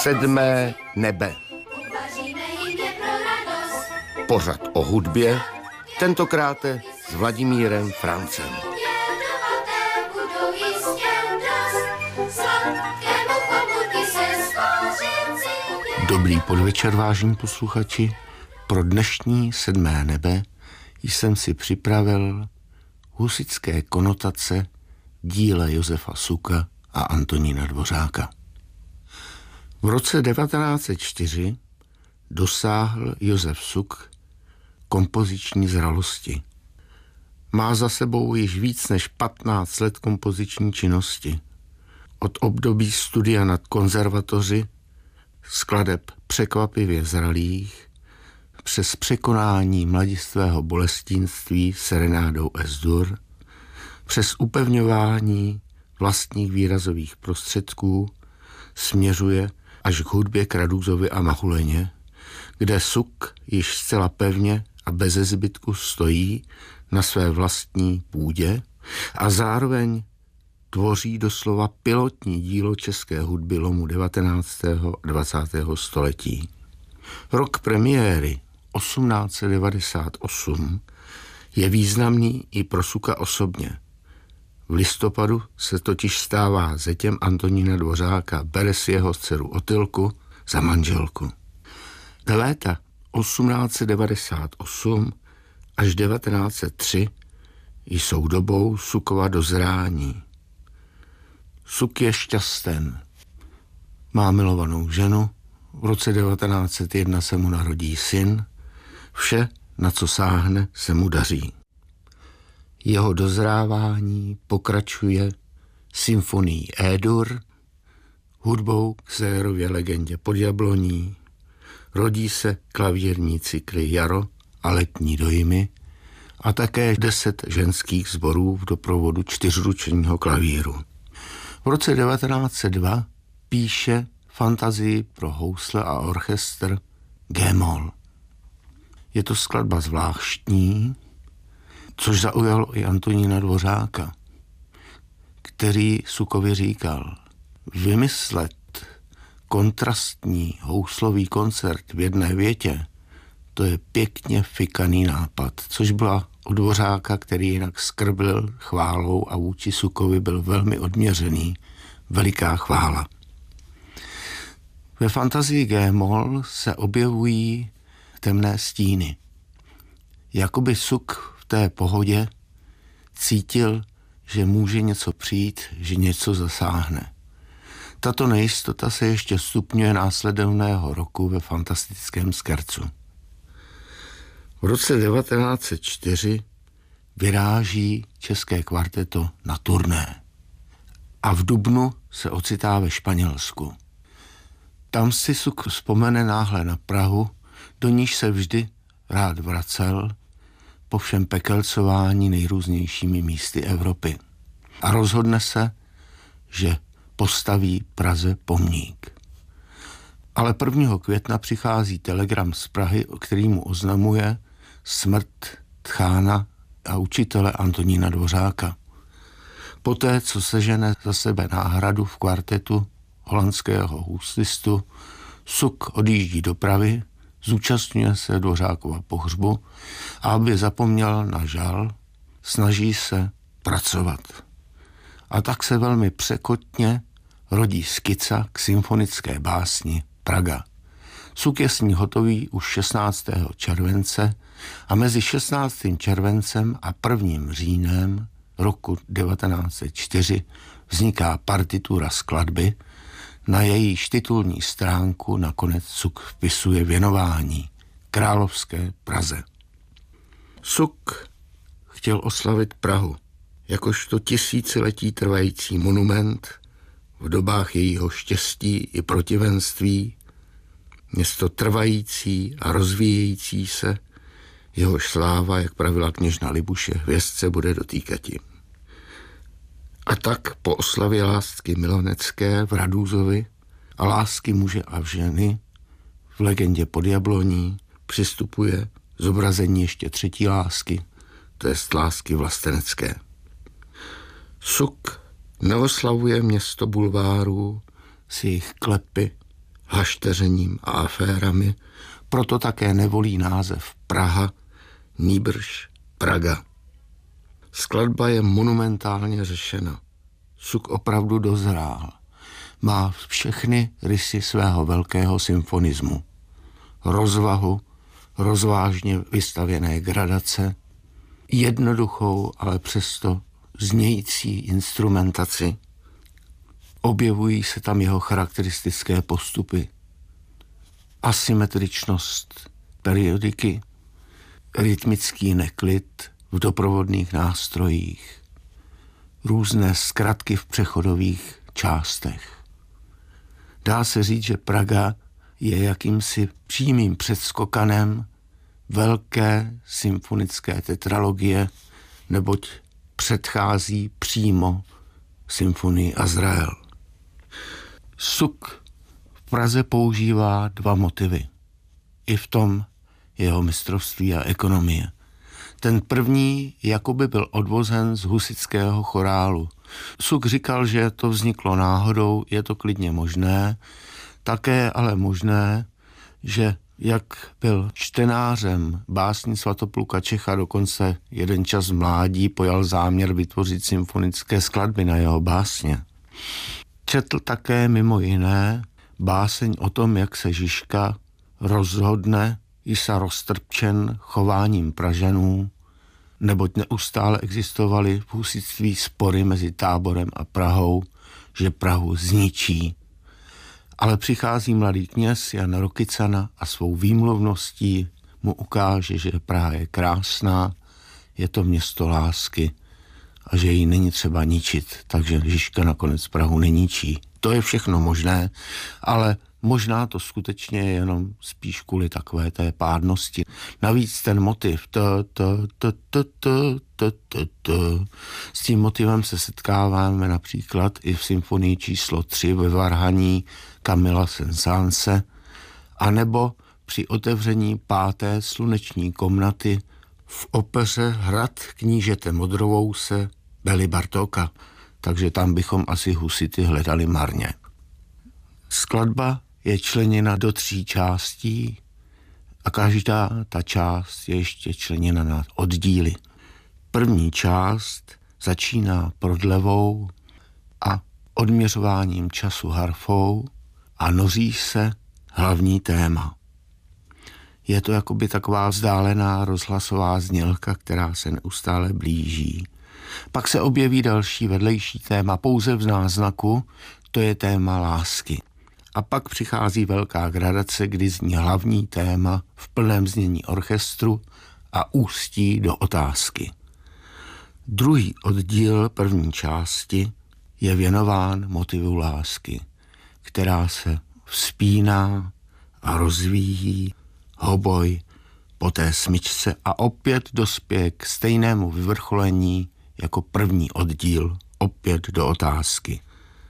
Sedmé nebe. Pořad o hudbě, tentokrát s Vladimírem Francem. Dobrý podvečer, vážení posluchači. Pro dnešní sedmé nebe jsem si připravil husitské konotace díle Josefa Suka a Antonína Dvořáka. V roce 1904 dosáhl Josef Suk kompoziční zralosti. Má za sebou již víc než 15 let kompoziční činnosti. Od období studia na konzervatoři, skladeb překvapivě zralých, přes překonání mladistvého bolestínství serenádou Es-Dur, přes upevňování vlastních výrazových prostředků směřuje až k hudbě k Radúzovi a Mahuleně, kde Suk již zcela pevně a beze zbytku stojí na své vlastní půdě a zároveň tvoří doslova pilotní dílo české hudby lomu 19. a 20. století. Rok premiéry 1898 je významný i pro Suka osobně. V listopadu se totiž stává zetěm Antonína Dvořáka, bere si jeho dceru Otylku za manželku. Léta 1898 až 1903 jsou dobou Sukova dozrání. Suk je šťasten. Má milovanou ženu, v roce 1901 se mu narodí syn, vše, na co sáhne, se mu daří. Jeho dozrávání pokračuje symfonií E-dur, hudbou k Severově legendě Pod jabloní, rodí se klavírní cykly Jaro a Letní dojmy a také 10 ženských sborů v doprovodu 4ručního klavíru. V roce 1902 píše fantazii pro housle a orchestr G-moll. Je to skladba zvláštní, což zaujalo i Antonína Dvořáka, který Sukovi říkal: vymyslet kontrastní houslový koncert v jedné větě, to je pěkně fikaný nápad, což byla u Dvořáka, který jinak skrblil chválou a vůči Sukovi byl velmi odměřený, veliká chvála. Ve fantazii G-moll se objevují temné stíny. Jakoby Suk v té pohodě cítil, že může něco přijít, že něco zasáhne. Tato nejistota se ještě stupňuje následovného roku ve fantastickém skercu. V roce 1904 vyráží české kvarteto na turné a v dubnu se ocitá ve Španělsku. Tam si Suk vzpomene náhle na Prahu, do níž se vždy rád vracel po všem pekelcování nejrůznějšími místy Evropy. A rozhodne se, že postaví Praze pomník. Ale 1. května přichází telegram z Prahy, který mu oznamuje smrt tchána a učitele Antonína Dvořáka. Poté, co sežene za sebe náhradu v kvartetu holandského houslistu, Suk odjíždí do Prahy, zúčastňuje se Dvořákova pohřbu a aby zapomněl na žal, snaží se pracovat. A tak se velmi překotně rodí skica k symfonické básni Praga. Suk je s ní hotový už 16. července a mezi 16. červencem a 1. říjnem roku 1904 vzniká partitura skladby, na jejíž titulní stránku nakonec Suk vpisuje věnování Královské Praze. Suk chtěl oslavit Prahu jakožto tisíciletí trvající monument v dobách jejího štěstí i protivenství, město trvající a rozvíjející se, jehož sláva, jak pravila kněžna Libuše, hvězdce bude dotýkati. A tak po oslavě lásky milonecké v Radúzovi a lásky muže a ženy v legendě Pod jabloní přistupuje zobrazení ještě třetí lásky, to jest lásky vlastenecké. Suk neoslavuje město bulvárů s jejich klepy hašteřením a aférami, proto také nevolí název Praha, nýbrž Praga. Skladba je monumentálně řešena. Suk opravdu dozrál. Má všechny rysy svého velkého symfonismu. Rozvahu, rozvážně vystavěné gradace, jednoduchou, ale přesto znějící instrumentaci. Objevují se tam jeho charakteristické postupy. Asymetričnost periodiky, rytmický neklid v doprovodných nástrojích, různé zkratky v přechodových částech. Dá se říct, že Praga je jakýmsi přímým předskokanem velké symfonické tetralogie, neboť předchází přímo symfonii Azrael. Suk v Praze používá dva motivy. I v tom jeho mistrovství a ekonomie. Ten první jakoby byl odvozen z husitského chorálu. Suk říkal, že to vzniklo náhodou, je to klidně možné, také ale možné, že jak byl čtenářem básní Svatopluka Čecha, dokonce jeden čas v mládí pojal záměr vytvořit symfonické skladby na jeho básně. Četl také mimo jiné báseň o tom, jak se Žižka rozhodne Jisa roztrpčen chováním Pražanů, neboť neustále existovaly v husitství spory mezi Táborem a Prahou, že Prahu zničí. Ale přichází mladý kněz Jan Rokycana a svou výmluvností mu ukáže, že Praha je krásná, je to město lásky a že ji není třeba ničit, takže Žižka nakonec Prahu neničí. To je všechno možné, ale možná to skutečně je jenom spíš kvůli takové té pádnosti. Navíc ten motiv s tím motivem se setkáváme například i v symfonii číslo 3 ve varhaní Camilla Saint-Saënse, anebo při otevření 5. sluneční komnaty v opeře Hrad knížete Modrovouse Bely Bartóka, takže tam bychom asi husity hledali marně. Skladba je členěna do 3 částí a každá ta část je ještě členěna na oddíly. První část začíná prodlevou a odměřováním času harfou a noří se hlavní téma. Je to jakoby taková vzdálená rozhlasová znělka, která se neustále blíží. Pak se objeví další vedlejší téma pouze v náznaku, to je téma lásky. A pak přichází velká gradace, kdy zní hlavní téma v plném znění orchestru a ústí do otázky. Druhý oddíl první části je věnován motivu lásky, která se vzpíná a rozvíjí hoboj po té smyčce a opět dospěje k stejnému vyvrcholení jako první oddíl, opět do otázky.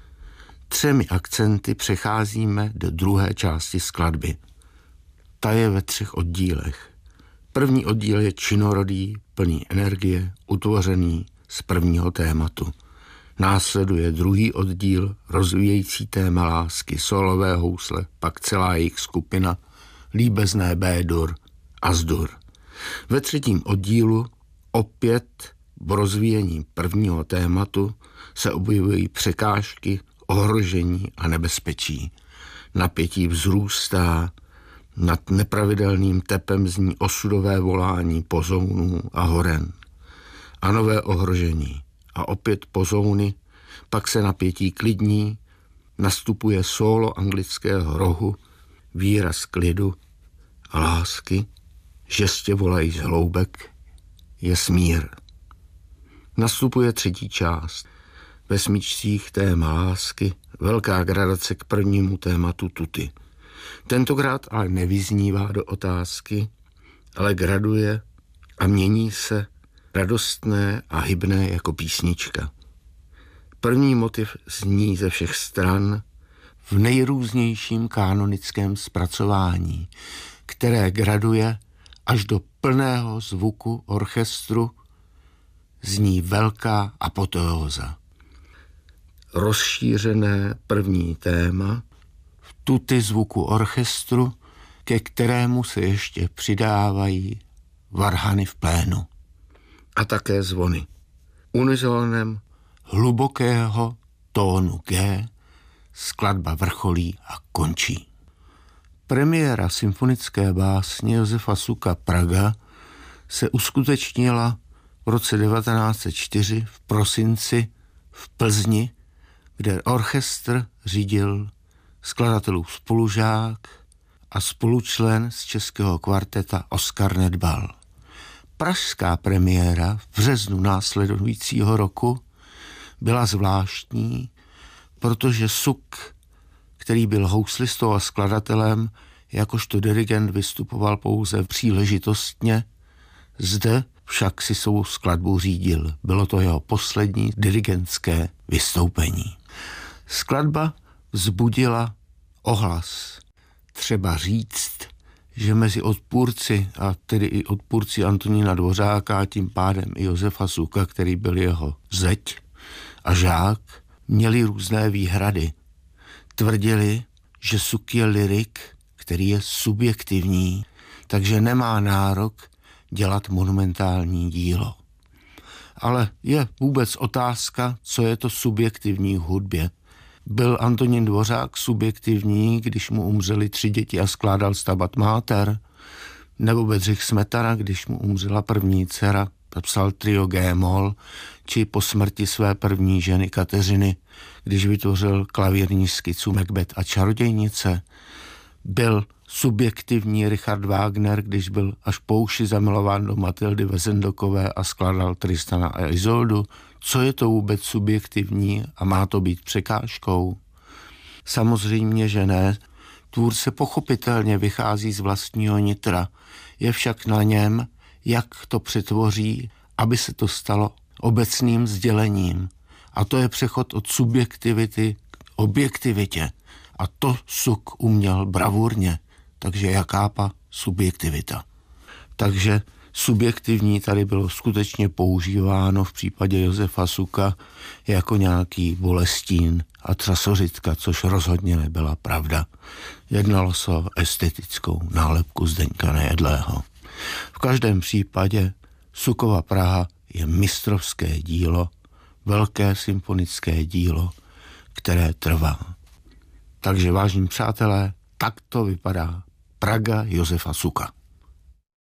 3 akcenty přecházíme do druhé části skladby. Ta je ve 3 oddílech. První oddíl je činorodý, plný energie, utvořený z prvního tématu. Následuje druhý oddíl, rozvíjející téma lásky, solové housle, pak celá jejich skupina, líbezné B-dur a S-dur. Ve 3. oddílu opět v rozvíjení prvního tématu se objevují překážky, ohrožení a nebezpečí. Napětí vzrůstá, nad nepravidelným tepem zní osudové volání pozounů a horen. A nové ohrožení. A opět pozouny, pak se napětí klidní, nastupuje sólo anglického rohu, výraz klidu a lásky, žestě volají z hloubek, je smír. Nastupuje 3. část. Ve smyčcích téma lásky, velká gradace k prvnímu tématu tuty. Tentokrát ale nevyznívá do otázky, ale graduje a mění se radostné a hybné jako písnička. První motiv zní ze všech stran v nejrůznějším kánonickém zpracování, které graduje až do plného zvuku orchestru, zní velká apoteóza. Rozšířené první téma v tuty zvuku orchestru, ke kterému se ještě přidávají varhany v plénu. A také zvony. Unizónem hlubokého tónu G skladba vrcholí a končí. Premiéra symfonické básně Josefa Suka Praga se uskutečnila v roce 1904 v prosinci v Plzni, kde orchestr řídil skladatelův spolužák a spolučlen z českého kvarteta Oskar Nedbal. Pražská premiéra v březnu následujícího roku byla zvláštní, protože Suk, který byl houslistou a skladatelem, jakožto dirigent vystupoval pouze příležitostně, zde však si svou skladbu řídil. Bylo to jeho poslední dirigentské vystoupení. Skladba vzbudila ohlas. Třeba říct, že mezi odpůrci, a tedy i odpůrci Antonína Dvořáka a tím pádem i Josefa Suka, který byl jeho zeď a žák, měli různé výhrady. Tvrdili, že Suk je lyrik, který je subjektivní, takže nemá nárok dělat monumentální dílo. Ale je vůbec otázka, co je to subjektivní v hudbě. Byl Antonín Dvořák subjektivní, když mu umřeli 3 děti a skládal Stabat Mater? Nebo Bedřich Smetana, když mu umřela první dcera, psal trio G-moll, či po smrti své první ženy Kateřiny, když vytvořil klavírní skicu Macbeth a čarodějnice? Byl subjektivní Richard Wagner, když byl až po uši zamilován do Matildy Wesendokové a skládal Tristana a Izoldu? Co je to vůbec subjektivní a má to být překážkou? Samozřejmě, že ne. Tvůrce pochopitelně vychází z vlastního nitra. Je však na něm, jak to přetvoří, aby se to stalo obecným sdělením. A to je přechod od subjektivity k objektivitě. A to Suk uměl bravurně. Takže jakápa subjektivita. Takže subjektivní tady bylo skutečně používáno v případě Josefa Suka jako nějaký Bolestín a Třasořitka, což rozhodně nebyla pravda. Jednalo se o estetickou nálepku Zdeňka Nejedlého. V každém případě Sukova Praha je mistrovské dílo, velké symfonické dílo, které trvá. Takže vážení přátelé, tak to vypadá Praga Josefa Suka.